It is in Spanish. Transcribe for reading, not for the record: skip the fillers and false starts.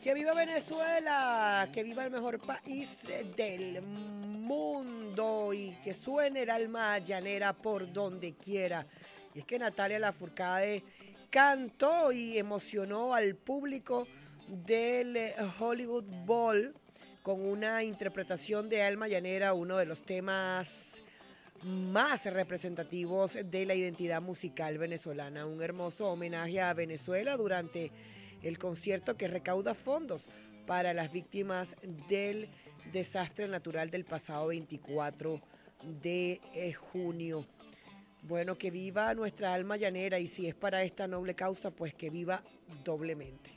Que viva Venezuela, que viva el mejor país del mundo y que suene el alma llanera por donde quiera. Y es que Natalia Lafourcade cantó y emocionó al público del Hollywood Bowl con una interpretación de Alma Llanera, uno de los temas más representativos de la identidad musical venezolana. Un hermoso homenaje a Venezuela durante el concierto que recauda fondos para las víctimas del desastre natural del pasado 24 de junio. Bueno, que viva nuestra alma llanera y si es para esta noble causa, pues que viva doblemente.